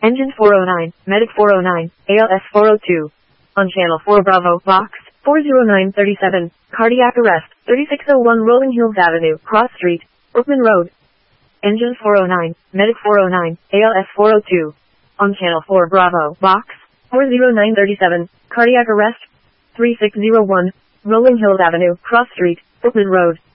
Engine 409, Medic 409, ALS 402. On Channel 4 Bravo, Box 40937, cardiac arrest, 3601 Rolling Hills Avenue, Cross Street, Oakman Road. Engine 409, Medic 409, ALS 402. On Channel 4 Bravo, Box 40937, cardiac arrest, 3601, Rolling Hills Avenue, Cross Street, Oakman Road.